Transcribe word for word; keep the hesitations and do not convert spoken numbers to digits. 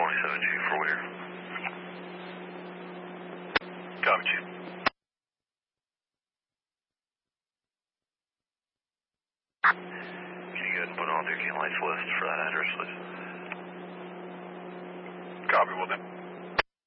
twenty-seven G for Whittier. Copy, Chief. Can you go ahead and put on fifteen lights west for that address, please? Copy, will do.